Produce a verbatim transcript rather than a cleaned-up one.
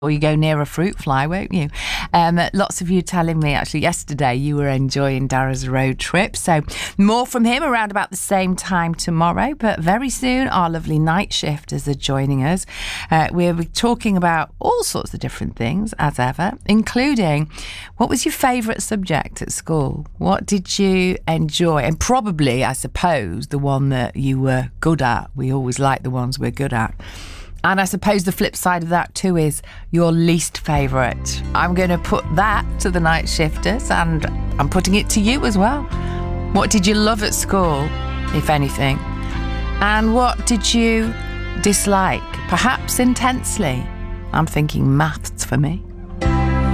or you go near a fruit fly, won't you? Um, lots of you telling me, actually, yesterday you were enjoying Dara's road trip. So more from him around about the same time tomorrow. But very soon, our lovely night shifters are joining us. Uh, we'll be talking about all sorts of different things, as ever, including what was your favourite subject at school? What did you enjoy? And probably, I suppose, the one that you were good at. We always like the ones we're good at. And I suppose the flip side of that too is your least favourite. I'm going to put that to the night shifters, and I'm putting it to you as well. What did you love at school, if anything? And what did you dislike, perhaps intensely? I'm thinking maths for me.